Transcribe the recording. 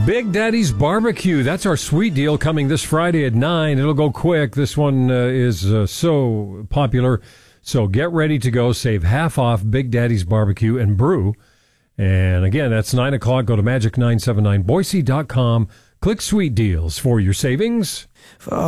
Big Daddy's Barbecue. That's our sweet deal coming this Friday at 9. It'll go quick. This one is so popular. So get ready to go. Save half off Big Daddy's Barbecue and Brew. And again, that's 9 o'clock. Go to magic979boise.com. Click Sweet Deals for your savings.